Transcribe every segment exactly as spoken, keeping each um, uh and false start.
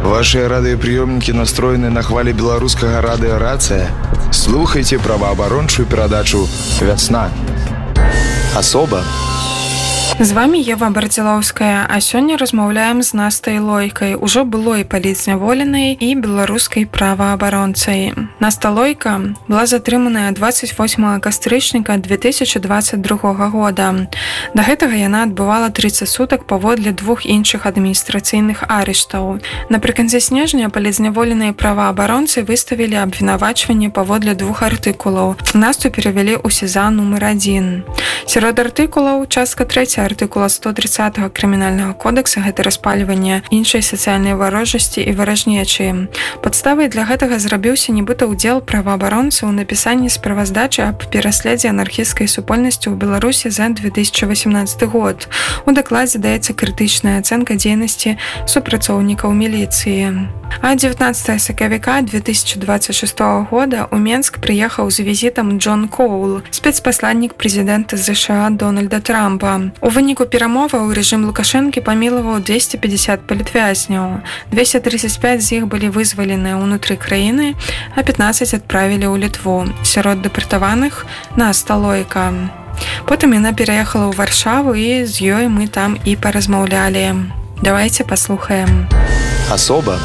Ваши радыёпрыёмнікі настроены на хвалі беларускага радыёрацыя. Слухайце праваабарончую перадачу «Вясна». Асоба. З вами Ева Бардзілоўская, а сёння размаўляем з Настай Лойкай, ужо былой палітзняволенай і беларускай праваабаронцай. Наста Лойка была затрыманая дваццаць восьмага кастрычніка две тысячы дваццаць другога года. Да гэтага яна адбывала трыццаць сутак паводле двух іншых адміністрацыйных арыштаў. Напрыканцы снежня палітзняволенай праваабаронцы выставілі абвінавачванне паводле двух артыкулаў. Насту перавялі ў СІЗА нумар адзін. Сярод артыкулаў частка трэцяя артыкула сто тридцатого крымінальнага кодекса гэта распальванне іншай сацыяльнай варожасці і варажнечы. Падставай для гэтага зрабіўся нібыта ўдзел праваабаронцы ў напісанні справаздачы аб пераследзе анархісцкай супольнасці ў Беларусі за две тысячи восемнадцатый год. У дакладзе даецца крытычная ацэнка дзейнасці супрацоўнікаў міліцыі. А дзевятнаццатага сакавіка две тысячи двадцать шестого года ў Менск прыехаў з візітам Джон Коул, спецпасланнік прэзідэнта ЗША Дональда Трампа. У выніку перамоваў рэжым Лукашэнкі памілаваў двести пятьдесят палітвязняў. двести тридцать пять з іх былі вызваленыя ўнутры краіны, а пятнадцать адправілі ў Літву. Сярод дэпартаваных Наста Лойка. Потым яна пераехала ў Варшаву і з ёй мы там і паразмаўлялі. Давайте паслухаем. Асоба.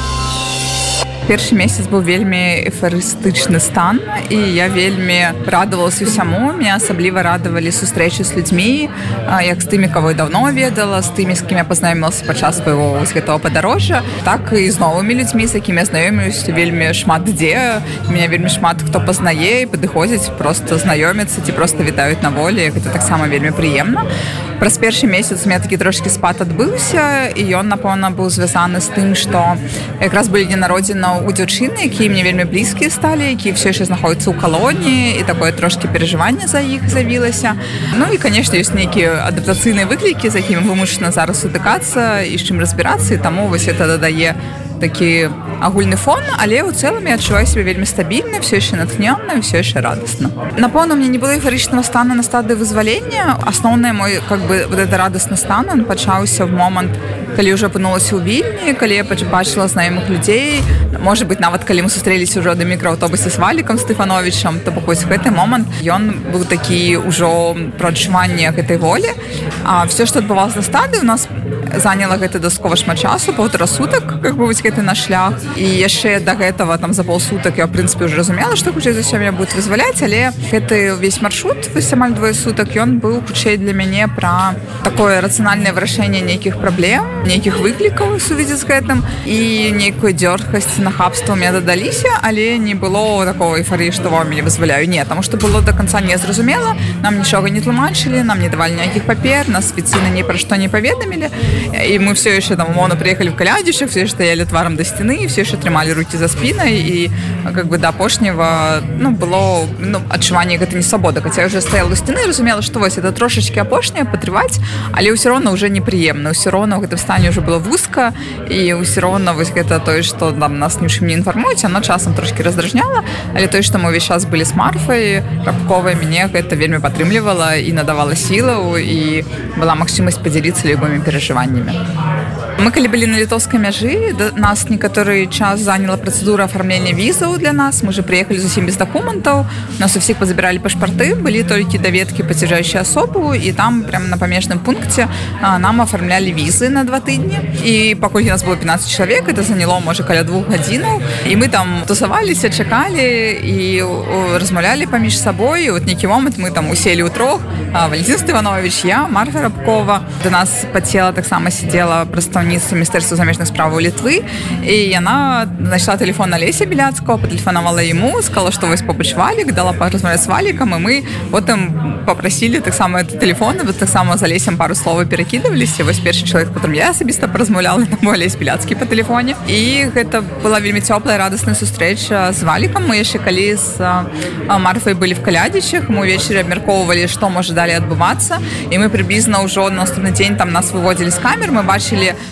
Першы месяц быў вельмі эйфарыстычны стан, і я вельмі радавалася ўсяму. Мне асабліва радавалі сустрэчы з людзьмі, як з тымі, каго я даўно ведала, з тымі, з кім я пазнаёмілася падчас свайго гэтага падарожжа, так і з новымі людзьмі, з якімі я знаёмлюся вельмі шмат дзе. Мяне вельмі шмат хто пазнае і падыходзіць, проста знаёмяцца ці проста вітаюць на волі. Гэта таксама вельмі прыемна. Праз першы месяц у меня такі трошкі спад адбыўся, і ён, напэўна, быў звязаны з тым, што якраз былі дні народзінаў у дзяўчыны, якія мне вельмі блізкія сталі, якія все яшчэ знаходзяцца ў калоніі, і такое трошкі перажыванне за іх з'явілася. Ну і, канешне, ёсць нейкія адаптацыйныя выклікі, з якімі вымушана зараз сутыкацца і з чым разбірацца, і таму вось гэта дадае такі агульны фон, але ў цэлым я адчуваю сябе вельмі стабільна, все яшчэ натхнённа, все яшчэ радасна. Напэўна, мне не было эйфарычнага стану на стадыі вызвалення. Асноўны мой, как бы, вот это радасны стан, он пачаўся в момант, калі ўжо апынулася ў Вільні, калі я бачыла знаёмых людзей, можа быць, нават калі мы сустрэліся ўжо да мікрааўтобусе з Валікам Стэфановічам, то вось гэты момант ён быў такі ўжо пра адчуванне гэтай волі. А все, што адбывалася на стадыі, у нас заняла гэта даскова шмат часу, паўтара сутак, как бы, вось гэты наш шлях. І яшчэ да гэтага там за паўсутак я, в прынцыпе, ўжо разумела, што хутчэй за ўсё мяне будуць вызваляць, але гэты ўвесь маршрут, вось амаль двое сутак, ён быў хутчэй для мяне пра такое рацыянальнае вырашэнне нейкіх праблем, нейкіх выклікаў у сувязі з гэтым, і нейкую дзёргкасць, нахабства мне дадаліся, але не было такого эйфарыі, што вам мяне вызваляю. Не, таму што было да канца незразумела, нам нічога не тлумачылі, нам не давалі ніякіх папер, нас афіцыйна ні пра што не паведамілі, і мы все яшчэ там умоўна прыехалі в калядзішах, все стаялі тварам да сцены, все яшчэ трымалі рукі за спінай, і как бы да апошняга, ну, было, ну, адчуванне гэта не свабода, хаця я ўжо стаяла у сцены, разумела, што вось это трошачкі апошняе патрываць, але ўсё роўна ўжо непрыемна, ўсё роўна ў гэтым стане ўжо было вузка, і ўсё роўна вось гэта тое, што там нас нічым не інфармуюць, оно часам трошкі раздражняла, але тое, што мы ўвесь час былі з Марфай Рабковай, мяне гэта вельмі падтрымлівала і надавала сілаў, і была магчымасць падзяліцца любымі перажываннямі. Мы, калі былі на літоўскай мяжы, нас некаторы час заняла працэдура афармлення візаў для нас. Мы же прыехалі зусім без дакументаў. Нас у всіх пазабіралі пашпарты, былі толькі даведкі пацвярджаючыя асобу, і там прямо на памежным пункце нам афармлялі візы на два тыдні. І паколькі нас было пятнадцать чалавек, это заняло, можа, каля двух гадзінаў. І мы там тусаваліся, чакалі і размаўлялі паміж сабой. І от нейкі момант мы там уселі ў трох. Валентин Стэфанович, я, Марфа Рабкова. До нас пацела таксама сидела прадстаўніца Міністэрства замежных справаў Літвы, і яна знайшла тэлефон на Леся Біляцкого, патэлефанавала яму, сказала, што вось побач Валік, дала паразмаўляць з Валікам, і мы потым папрасілі таксама тэлефоны, вот таксама за Лесем пару словаў перакідываліся. Вось першы чалавек, потым я асабіста паразмаўляла, там быў Лесь Біляцкі па тэлефоне. І гэта была вельмі цёплая, радасная сустрэча з Валікам. Мы яшчэ калі з Марфай былі в Калядзічах, мы ўвечары абмяркоўвалі, што можа далей адбывацца, і мы прыблізна ўжо на наступны дзень там нас выводзілі з камер, мы бачылі,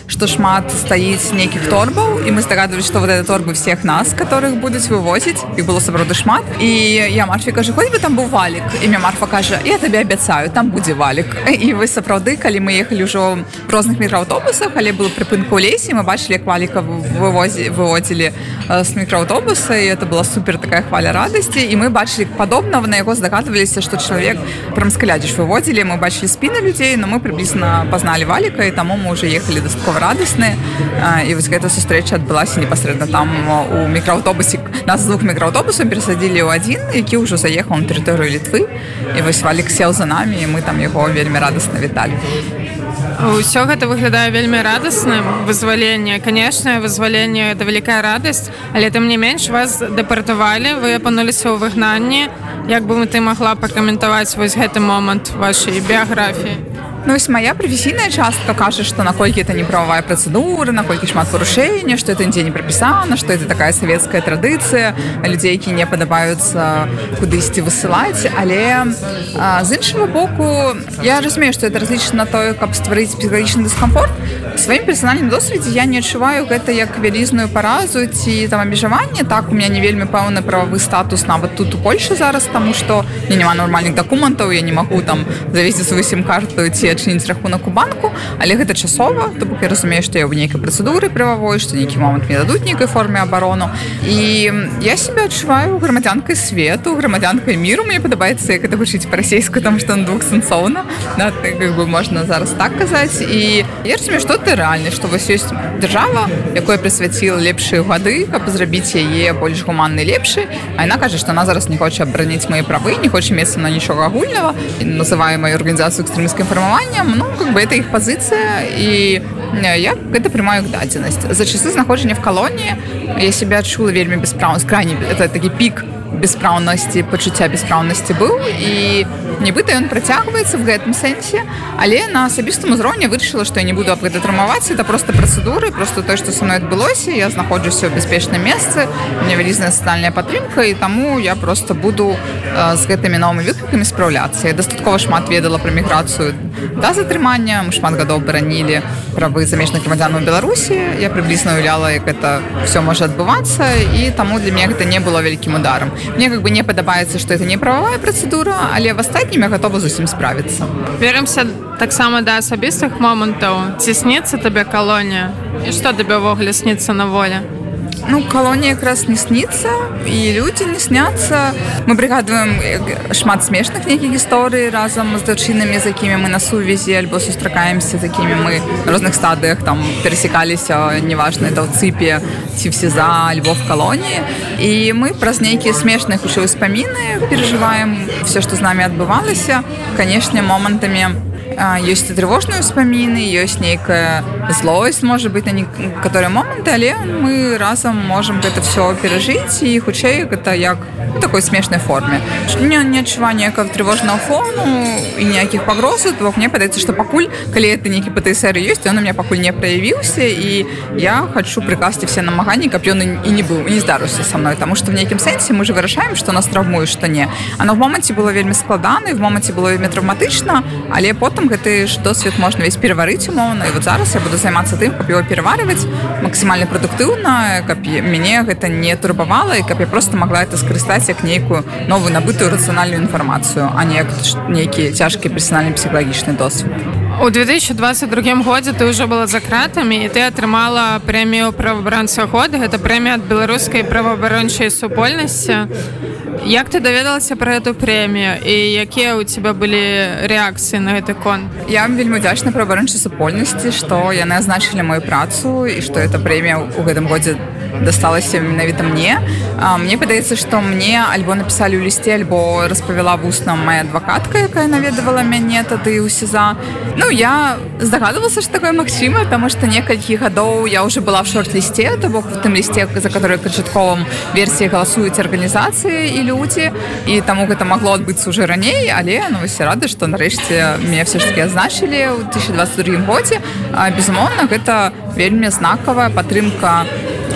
што шмат стаіць нейкіх торбаў, і мы здагадвалі, што вот это торбы всех нас, которых будуць вывозіць, іх было сапраўды шмат. І я Марфе кажу, хоць бы там быў валік, і мне Марфа кажа, я табе абяцаю, там будзе валік. І вось сапраўды, калі мы ехалі ўжо в розных мікрааўтобусах, але был прыпынку ў лесе, мы бачылі, як валіка выводзілі з мікрааўтобуса, і это была супер такая хваля радасці, і мы бачылі падобна, на яго здагадваліся, што чалавек прям скалядзіш выводзілі, мы бачылі спіны людзей, но мы прыблізна пазналі валіка, і таму мы ўжо ехалі дастаткова радасныя, і вось гэта сустрэча адбылася непасрэдна там у мікрааўтобусе. Нас з двух мікрааўтобусаў перасадзілі ў адзін, які ўжо заехаў на тэрыторыю Літвы, і вось валік сеў за намі, і мы там яго вельмі радасна віталі. Усё гэта выглядае вельмі радасным, вызваленне, канечне, вызваленне это вялікая радасць, але тым не менш вас дэпартавалі, вы апынуліся ў выгнанні. Як бы ты магла пакаментаваць вось гэты момант вашай біяграфіі? Ну, вось моя прафесійная частка кажа, што наколькі это неправавая працэдура, наколькі шмат парушэння, што это нідзе не прапісана, што это такая савецкая традыцыя, людзей, які не падабаюцца кудысьці высылаць, але а, з іншага боку, я разумею, што это разлічна на тое, каб стварыць псіхалагічны дыскамфорт. У сваім персанальным досведзе я не адчуваю гэта як вялізную паразу ці там абмежаванне. Так, у меня не вельмі пэўны прававы статус нават тут у Польшы зараз, таму што у меня няма нармальных дакументаў, я не магу там завесці сваю сім-карту ці адчыніць рахунак у банку, але гэта часова, то бок я разумею, што я ў нейкай працэдуры прававой, што нейкі момант мне дадуць нейкай форме абарону. І я себе адчуваю грамадзянкай свету, грамадзянкай міру. Мне падабаецца, як гэта гучыць па-расейску, там што двухсэнсоўна, да, як бы можна зараз так казаць. І я разумею, што это рэальна, што вось ёсць дзяржава, якой прысвяціла лепшыя гады, каб зрабіць яе больш гуманнай, лепшай, а яна кажа, што она зараз не хоча абараніць мае правы, не хоча мецца на нічога агульнага, называе маю арганізацыю экстрэміскай інфармавання. Ну, как бы это их позиция, и я это принимаю как дадзенасць. За часы знаходжання в колонии я себя адчула вельмі беспраўна, крайне, это такі пік беспраўнасці, пачуцця беспраўнасці быў, і нібыта ён працягваецца в гэтым сэнсе, але на асабістым узроўні вырашыла, што я не буду аб гэта травмаваць, это просто працэдуры, просто тое, што са мной адбылося, я знаходжуся ў бяспечным месцы, у меня вялізная сацыяльная падтрымка, і таму я просто буду э, з гэтымі новымі выклікамі спраўляцца. Я дастаткова шмат ведала пра міграцыю да затрымання, мы шмат гадоў баранілі правы замежных грамадзянаў Беларусі, я прыблізна уяўляла, як это все можа адбывацца, і таму для мяне гэта не было вялікім ударам. Мне как бы не падабаецца, што это не прававая працэдура, але в астатнім я готова з усім справіцца. Верымся таксама да асабістых момантаў. Ці сніцца табе калонія? І што табе ўвогуле сніцца на волі? Ну, колония как раз не снится, и люди не снятся. Мы пригадываем шмат смешных неких историй разом с дзяўчынамі, з якімі мы на сувязі, альбо сустракаемся, з якімі мы в розных стадыях там пересекаліся, неважно, это в ЦИПе, ці в СИЗА, альбо в колонии. И мы праз нейкія смешныя хутчэй успаміны переживаем все, что с нами адбывалася. Конечно, моментами ёсць і трывожныя ўспаміны, ёсць нейкая злосць, можа быць, на некаторыя моманты, але мы разам можам гэта все перажыць, і хутчэй гэта як у такой смешнай форме. Не, не адчуваю ніякага трывожнага фону і ніякіх пагрозаў, то мне падаецца, што пакуль, калі это нейкі ПТСР ёсць, ён у меня пакуль не праявіўся, і я хачу прыкласці все намаганні, каб ён і не быў, і не здарыўся са мной, таму што в нейкім сэнсе мы ж вырашаем, што нас траўмуюць, што не. Ано в моманце было вельмі складана, і в моманце было вельмі травматычна, але потым гэты ж досвед можна весь пераварыць умоўна, і вот зараз я буду займацца тым, каб его пераварваць максімальна прадуктыўна, каб мяне гэта не турбавала, і каб я просто могла это скарыстаць як нейкую новую набытую рацыянальную інфармацыю, а не як нейкі цяжкі персанальны псіхалагічны досвед. У две тысячи двадцать другом годзе ты ўжо была за кратамі, і ты атрымала прэмію праваабаронца года. Гэта прэмія ад беларускай праваабарончай супольнасці. Як ты даведалася пра эту прэмію і якія ў тебя былі рэакцыі на гэты конт? Я вельмі удзячна праваабарончай супольнасці, што яны азначылі мою працу і што эта прэмія ў гэтым годзе дасталася менавіта мне. Мне падаецца, што мне альбо напісалі ў лісце, альбо распавяла вусна моя адвакатка, якая наведавала мяне тады ў СИЗА. Ну, я здагадывалася, што такое магчыма, таму што некалькі гадоў я ўжо была в шорт-лісце, то бок в тым лісце, за который пачатковым версіі галасуюць арганізацыі і людзі, і таму гэта магло адбыцца ўжо раней, але ну, вось рада, што нарэшце мяне все ж таки азначылі ў две тысячи двадцать другом годзе. Безумоўна, гэта вельмі знакавая падтрымка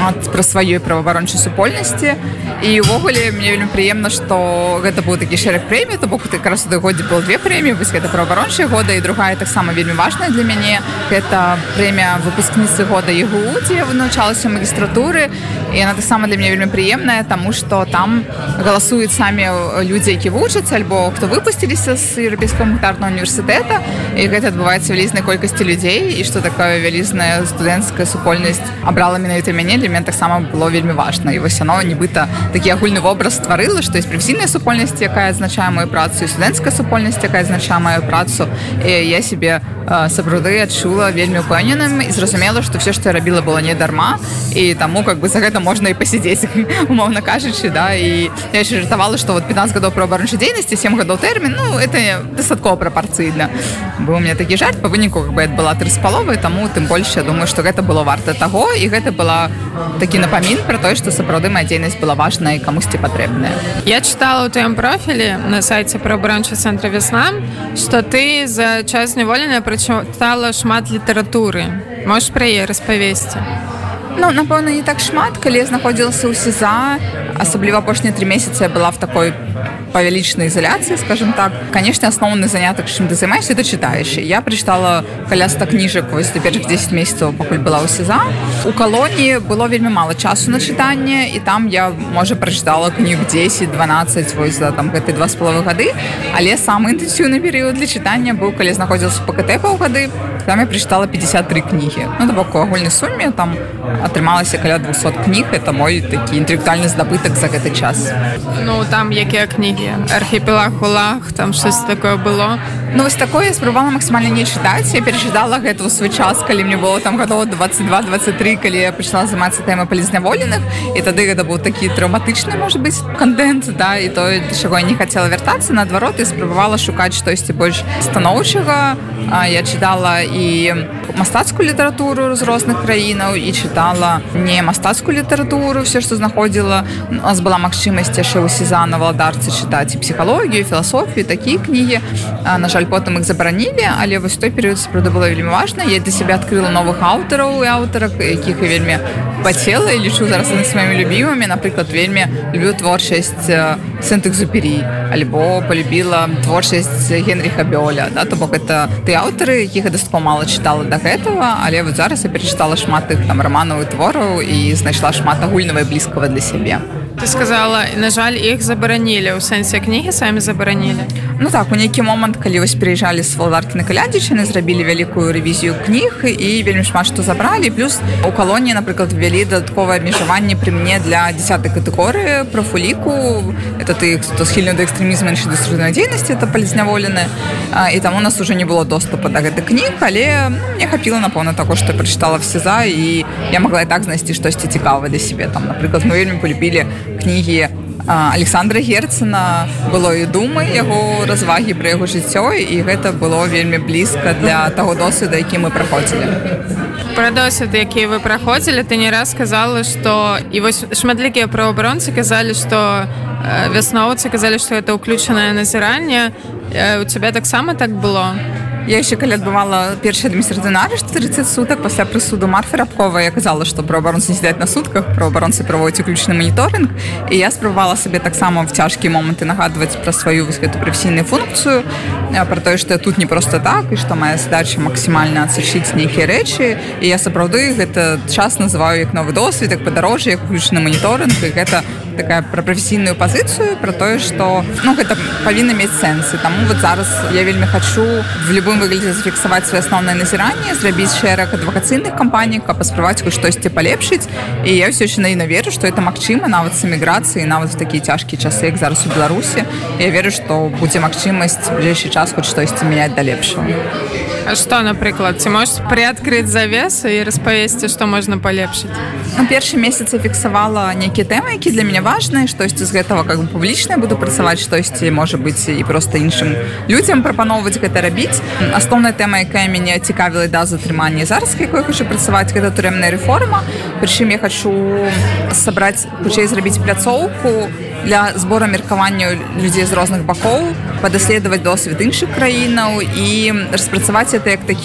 пра сваёй праваабарончай супольнасці. І ўвогуле мне вельмі прыемна, што гэта быў такі шэраг прэмій, то бок якраз у той годзе было две прэміі, вось гэта праваабарончая года, і другая таксама вельмі важная для мяне. Гэта прэмія выпускніцы года ЕГУ, дзе я навучалася ў магістратуры, і яна таксама для мяне вельмі прыемная, таму што там галасуюць самі людзі, які вучацца, альбо хто выпусціліся з Еўрапейскага гуманітарнага універсітэта, і гэта адбываецца вялізнай колькасці людзей, і што такая вялізная студэнцкая супольнасць абрала менавіта мяне, для мяне таксама было вельмі важна. І вось яно нібыта такі агульны вобраз стварыла, што ёсць прафесійная супольнасць, якая азначае маю працу, і студэнцкая супольнасць, якая азначае маю працу. І я сябе сапраўды адчула вельмі упэўненым і зразумела, што все, што я рабіла, было не дарма, і таму как бы за гэта можна і пасядзець, умоўна кажучы, да, і я яшчэ жартавала, што вот пятнаццаць гадоў праваабарончай дзейнасці, сем гадоў тэрмін, ну, это дастаткова прапарцыйна. Быў у меня такі жарт, па выніку как бы это была тры з паловай, таму тым больш я думаю, што гэта было варта таго, і гэта была такі напамін пра тое, што сапраўды моя дзейнасць была важная і камусьці патрэбная. Я чытала ў твоім профілі на сайце праваабарончага цэнтра «Вясна», што ты за час зняволення прачытала шмат літаратуры. Можаш пра яе распавесці? Ну, напэўна, не так шмат, калі я знаходзілася ў СІЗА, асабліва апошнія тры месяцы я была в такой павялічнай изоляции, скажем так. Конечно, основный заняток, чем ты займаешься, это читаешь. Я прочитала каля ста книжек вось до первых десять месяцев, пока была у СІЗА. У колонии было вельмі мало часу на читание, и там я, может, прочитала книг десять-дванадцать вось за там гэты два з паловай гады, але самый интенсивный период для читания был, когда я находилась в ПКТ паўгады, там я прочитала пятьдесят три книги. Ну, это по агульнай суме, там атрымалася каля двухсот книг, это мой такі інтэлектуальны здабытак за гэты час. Ну, там якія кнігі? Архіпелаг Гулаг, там щось такое было? Ну, вось такое я спрабавала максімальна не чытаць. Я перачытала гэта ў свой час, калі мне было там гадоў двадцать два двадцать три, калі я пачала займацца тэмай палізняволеных, і тады гэта быў такі траўматычны, можа быць, кантэнт, да, і тое, да чаго я не хацела вяртацца. Наадварот, я спрабавала шукаць штосьці больш станоўчага. Я чытала і мастацкую літаратуру з розных краінаў, і чытала не мастацкую літаратуру, все, што знаходзіла. У нас была магчымасць яшчэ ў СІЗА на Валадарцы чытаць і псіхалогію, і філасофію, такія кнігі. На жаль, потым іх забаранілі, але вось той перыяд сапраўды было вельмі важна. Я для сябе адкрыла новых аўтараў і аўтарак, якіх я вельмі пацела і лічу зараз адны з маімі любімымі. Напрыклад, вельмі люблю творчасць Сент-Экзюпері, альбо полюбіла творчасць Генріха Бёля. Да? То бок это тыя аўтары, якіх я дастаткова мала чытала да гэтага, але вот зараз я перачытала шмат іх там раманаў і твораў і знайшла шмат агульнага і блізкага для сябе. Ты сказала, на жаль, іх забаранілі, у сэнсе кнігі самі забаранілі? Ну так, у нейкі момант, калі вось прыязджалі з Валадаркі на Калядзічыны, зрабілі вялікую рэвізію кніг і вельмі шмат што забралі. Плюс у калоніі, напрыклад, ввялі дадатковае абмежаванне пры мне для дзясятай катэгорыі прафуліку. Это ты, хто схільны да экстрэмізму і дыструктыўнай дзейнасці, это палізняволены. І таму у нас уже не было доступа да гэтых кніг, але ну, мне хапіла, напэўна, таго, што я прачытала в СІЗА, і я магла і так знайсці штосьці цікавае для сябе. Там, напрыклад, мы вельмі полюбілі кнігі Александра Герцена «Былое думы», яго развагі пра яго жыццё, і гэта было вельмі блізка для таго досведу, які мы праходзілі. Пра досвед, які вы праходзілі, ты не раз сказала, што і вось шматлікія праваабаронцы казалі, што вясноўцы казалі, што гэта ўключанае назіранне. У цябе таксама так было? Я яшчэ калі адбывала першы адміністратыўны арышт тридцать сутак пасля прысуду Марфы Рабкова, я казала, што праваабаронцы не сядзяць на сутках, праваабаронцы праводзяць уключны маніторынг, і я спрабавала сабе таксама в цяжкія моманты нагадваць пра сваю вось гэту прафесійную функцыю, пра тое, што я тут не проста так, і што моя задача максімальна адсачыць нейкія рэчы, і я сапраўды гэта час называю як новы досвед, як падарожжа, як уключны маніторынг, і гэта такая пра прафесійную пазіцыю, пра тое, што ну, гэта павінна мець сэнс. І таму вот зараз я вельмі хачу в любым выглядзе зафіксаваць свае асноўнае назіранне, зрабіць шэраг адвакацыйных кампаній, каб паспрабаваць хоць штосьці палепшыць. І я ўсё яшчэ наіўна веру, што гэта магчыма нават з эміграцыяй, нават в такія цяжкія часы, як зараз у Беларусі. Я веру, што будзе магчымасць в бліжэйшы час хоць штосьці мяняць да лепшага. А што, напрыклад, ці можаш прыадкрыць завесу і распавесці, што можна палепшыць? Ну, першы месяц я фіксавала нейкія тэмы, які для мяне важныя, штосьці з гэтага как бы публічна буду працаваць, штосьці, можа быць, і проста іншым людзям прапаноўваць гэта рабіць. Асноўная тэма, якая мяне цікавіла да затрымання зараз, якой я хочу працаваць, гэта турэмная рэформа. Прычым я хочу сабраць, хутчэй зрабіць пляцоўку для збора меркавання людзей з розных бакоў, падаследаваць досвед іншых краінаў і распрацаваць это як такі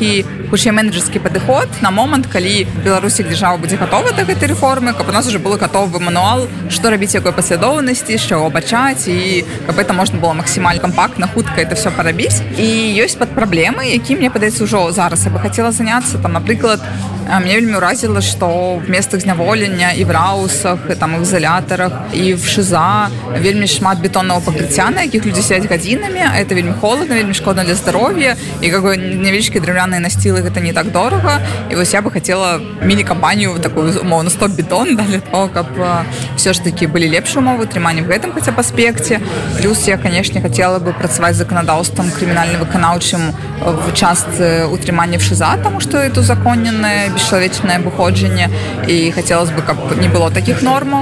хутчэй менеджерскі падыход на момант, калі Беларусі дзяржава будзе гатова да гэтай рэформы, каб у нас уже был гатовы мануал, што рабіць, якой паслядоўнасці, з чаго пачаць, і каб это можна было максімальна кампактна, хутка это все парабіць. І ёсць падпраблемы, які, мне падаецца, ўжо зараз я бы хацела заняцца. Там, напрыклад, мне вельмі ўразіла, што в месцах зняволення і в раусах, і там, в изолятарах, і в ШИЗА вельмі шмат бетонного покрыцця, на якіх людзі сядзяць гадзінамі, а это вельмі холодно, вельмі шкодна для здароўя, і как бы невялічкія драўляныя насцілы гэта не так дорага. І вось я бы хацела міні-кампанію такую, умоўна, стоп-бетон, да, для того, каб все ж таки былі лепшыя умовы трымання в гэтым хаця б аспекце. Плюс я, канешне, хацела бы працаваць з заканадаўствам крымінальна-выканаўчым в частцы утрымання в ШИЗА, таму што это узаконенае бесчалавечнае выходжанне, і хацелось бы, каб не было такіх нормаў.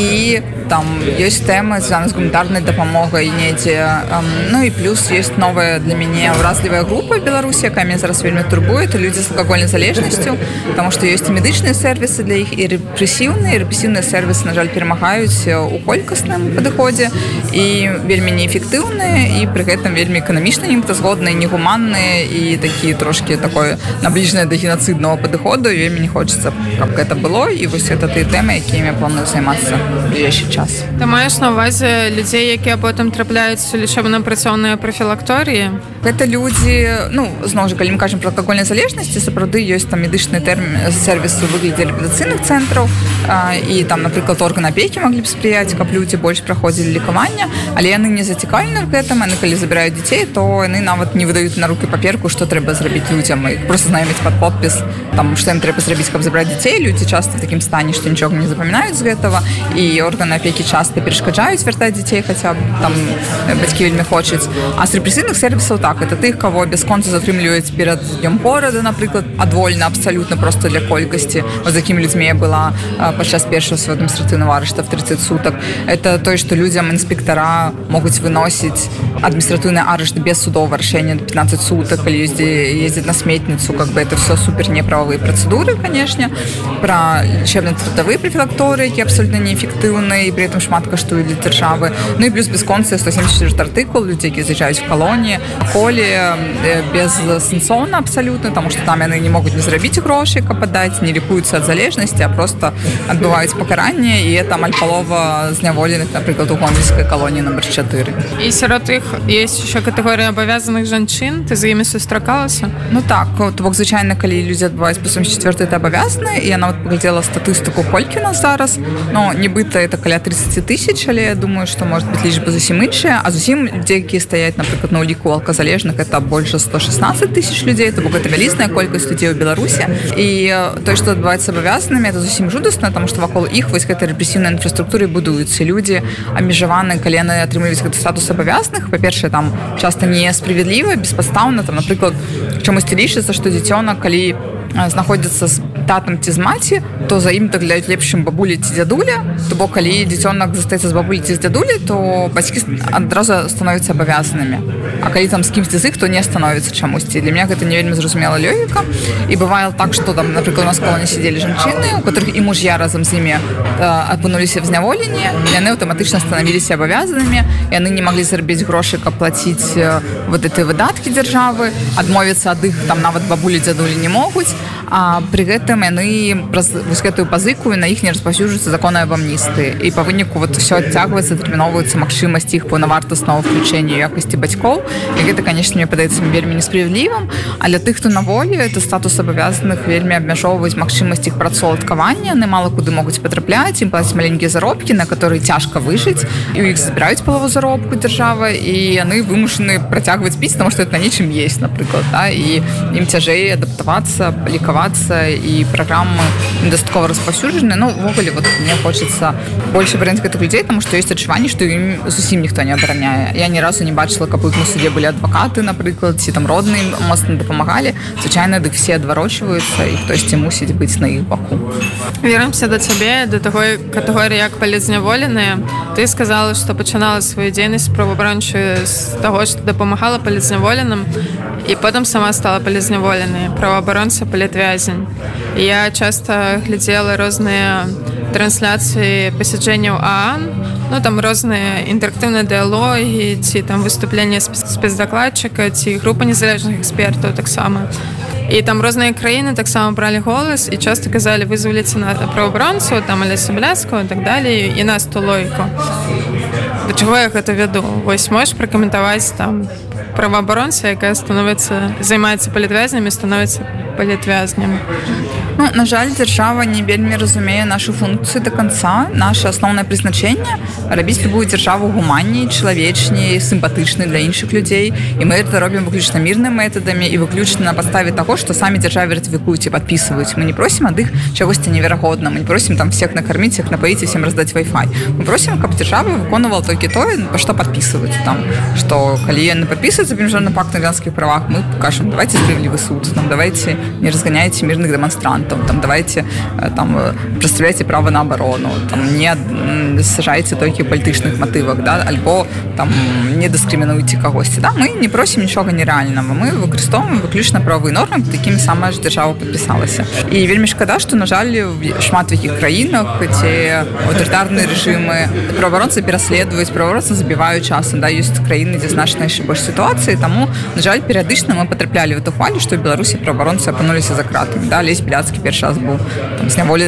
І там ёсць тэмы, звязаныя з гуманітарнай дапамогай недзе. Ну і плюс ёсць новая для мяне ўразлівая група в Беларусі, якая мяне зараз вельмі турбуе, это людзі з алкагольнай залежнасцю, таму што ёсць і медычныя сервісы для іх, і рэпрэсіўныя, і рэпрэсіўныя сервісы, на жаль, перамагаюць у колькасным падыходзе, і вельмі неэфектыўныя, і пры гэтым вельмі эканамічна немэтазгодныя, негуманныя, і такі трошкі такое набліжанае да геноцидного падыходу, і вельмі не хочацца, каб гэта было, і вось гэта тыя тэмы, якімі я планую займацца ў бліжэйшы час. Ты маеш на ўвазе людзей, якія потым трапляюць у лечэбна-працоўныя прафілакторыі? Гэта людзі, ну, зноў жа, калі мы кажам пра алкагольнай залежнасці, сапраўды ёсць там медычныя тэрмін сервісы ў выглядзе рэабілітацыйных цэнтраў, і там, напрыклад, органы апекі маглі б спрыяць, каб людзі больш праходзілі лекаванне, але яны не зацікаўлены в гэтым, яны калі забіраюць дзяцей, то яны нават не выдаюць на рукі паперку, што трэба зрабіць людзям, і просто знайомяць пад подпіс, там, што ім трэба зрабіць, каб забраць дзяцей. Людзі часта в такім стане, што нічога не запамінаюць з гэтага, і органы апекі часта перашкаджаюць вяртаць дзяцей, хаця б там бацькі вельмі хочуць. А з рэпрэсійных сервісаў так, это тых, каго бясконца затрымліваюць перад днём горада, напрыклад, адвольна абсалютна просто для колькасці. З якімі людзьмі я была падчас першага свайго адміністратыўнага арышта в тридцать суток. Это тое, што людзям інспектара могуць выносіць адміністратыўны арышт без судовага рашэння до пятнадцать суток, калі ездзяць на сметніцу, как бы это все супер неправовые працэдуры, конечно. Пра лечебна-трудовыя прафілакторыі, які абсолютно неэфектыўныя і при этом шмат каштуюць для дзяржавы. Ну і плюс бясконцы сто семьдесят четвёрты артыкул, людзі, які заязджаюць в калоніі, коле безсэнсоўна абсалютна, таму што там яны не могуць не зрабіць грошай, каб аддаць, не лікуюцца ад залежнасці, а просто адбываюць пакаранне, і там альпалова зняволеных, напрыклад, у гомельскай калоніі номер чатыры. І сярод іх ёсць яшчэ катэгорыя абавязаных жанчын, ты з імі сустракалася? Ну так, то бок звычайна, калі людзі адбываюць па семьдесят четвёрты, это абавязаны, і я нават паглядзела статыстыку, колькі у нас зараз, но нібыта это каля тридцать тысяч, але я думаю, што может быть лічба зусім іншая, а зусім людзей, якія стаяць, напрыклад, на ўліку алказалежных, это больше сто шестнадцать тысяч людзей, то бок это вялізная колькасць людзей у Беларусі, і тое, што адбываецца абавязанымі, это зусім жудасна, таму што вакол іх вось гэтай рэпрэсіўнай інфраструктуры будуюцца. Людзі абмежаваны, калі яны атрымліваюць гэты статус абавязаных, па-першае, там часта несправядліва, беспадстаўна, там, напрыклад, чамусьці лічыцца, што дзіцёнак, калі знаходзіцца з татам ці з маці, то за ім даглядаюць лепшым бабулі ці дзядуля, то бок калі дзіцёнак застаецца з бабулі ці з дзядулі, то бацькі адразу становяцца абавязанымі. А калі там з кімсьці з іх, то не становіцца чамусьці. Для мяне гэта не вельмі зразумела логіка. І бывае так, што там, напрыклад, у нас в калоні сидзелі жанчыны, у которых і мужья разам з імі апынуліся в зняволенні, яны аўтаматычна станавіліся абавязанымі, яны не маглі зарабіць грошы, каб плаціць вот эти выдаткі дзяржавы, адмовіцца ад іх там нават бабулі дзядулі не могуць, а пры гэтым яны праз гэтую пазыку на іх не распаўсюджваецца закон аб амністыі, і па выніку вот все адцягваецца, тэрміноўваецца магчымасць іх паўнавартаснага ўключэння ў якасці бацькоў, і гэта, конечно, мне падаецца вельмі несправядлівым. А для тых, хто на волі, это статус абавязаных вельмі абмяжоўваюць магчымасць іх працаўладкавання, яны мала куды могуць патрапляць, ім плацяць маленькія заробкі, на которые цяжка выжыць, і ў іх забіраюць палову заробку дзяржава, і яны вымушаны працягваць піць, таму што это на нечым есть, напрыклад, да? І ім цяжэй адаптавацца, лікавацца, і праграмы недастаткова распаўсюджаны. Ну, увогуле, вот мне хочацца больше абараняць гэтых людзей, таму што ёсць адчуванне, што ім зусім ніхто не абараняе. Я ні разу не бачыла, каб іх на суде былі адвакаты, напрыклад, ці там родныя моцна дапамагалі. Звычайна, дык все адварочваюцца, і хтосьці мусіць быць на іх баку. Вернемся да цябе, да такой катэгорыі, як палізняволеныя. Ты сказала, што пачынала сваю дзейнасць праваабарончую з таго, што дапамагала палізняволеным, і потым сама стала палізняволенай, праваабаронца, палітвязень. Я часта глядзела розныя трансляцыі пасяджэнняў ААН, ну там розныя інтэрактыўныя дыялогі, ці там выступленне спецдакладчыка, ці група незалежных экспертаў таксама. і там розныя краіны таксама бралі голас і часто казалі вызваліцца на праваабаронцу там Алеся Бяляцкую і так далее і нас ту лойку. Да чаго я гэта вяду? Вось можаш пракаментаваць там праваабаронца, якая становіцца займаецца палітвязнямі, становіцца палітвязням. Ну, на жаль, дзяржава не вельмі разумее нашу функцыю до конца. Наше асноўнае прызначэнне рабіць любую дзяржаву гуманней, чалавечней, сімпатычнай для іншых людзей. І мы это робім выключна мірнымі метадамі і выключна на падставе таго, што самі дзяржавы ратыфікуюць і падпісваюць. Мы не просім ад іх чагосьці неверагодна. Мы не просім там всех накарміць, всех напаіць і всем раздаць Wi-Fi. Мы просім, каб дзяржава выконвала толькі тое, што падпісваюць. Там, што калі яны падпісваюцца па міжнародным пакту на грамадскіх правах, мы кажам, давайте справядлівы суд, там, давайте не разганяйте мирных демонстрантов, там, давайте там, представляйте право на оборону, там, не сажайте только в палітычных мотивах, да, альбо там, не дискриминуйте когось. Да? Мы не просим ничего нереального, мы використовуємо виключно правові норми, під якими сама ж держава підписалася. І вельми шкода, що, на жаль, в шмат в яких країнах ці авторитарні режими правооборонці переслідують, правооборонці забивають часом, да, є країни, де значно ще більше ситуації, тому, на жаль, періодично ми потрапляли в эту хвалю, що в Білорусі правооборонці опинулися за кратами. Да? Лесь Біляцький перший раз був там, зняволений